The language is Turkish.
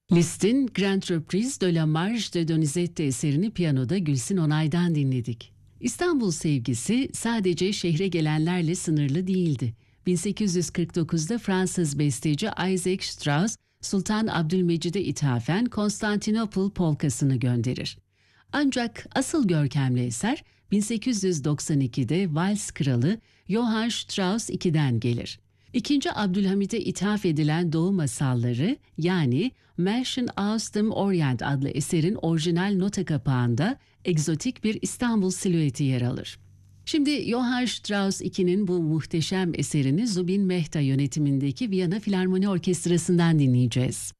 Liszt'in Grand Reprise de la Marche de Donizetti eserini piyanoda Gülsün Onay'dan dinledik. İstanbul sevgisi sadece şehre gelenlerle sınırlı değildi. 1849'da Fransız besteci Isaac Strauss, Sultan Abdülmecid'e ithafen Konstantinopol polkasını gönderir. Ancak asıl görkemli eser 1892'de Vals Kralı Johann Strauss II'den gelir. İkinci Abdülhamid'e ithaf edilen Doğu Masalları yani Märchen aus dem Orient adlı eserin orijinal nota kapağında egzotik bir İstanbul silüeti yer alır. Şimdi Johann Strauss II'nin bu muhteşem eserini Zubin Mehta yönetimindeki Viyana Filarmoni Orkestrası'ndan dinleyeceğiz.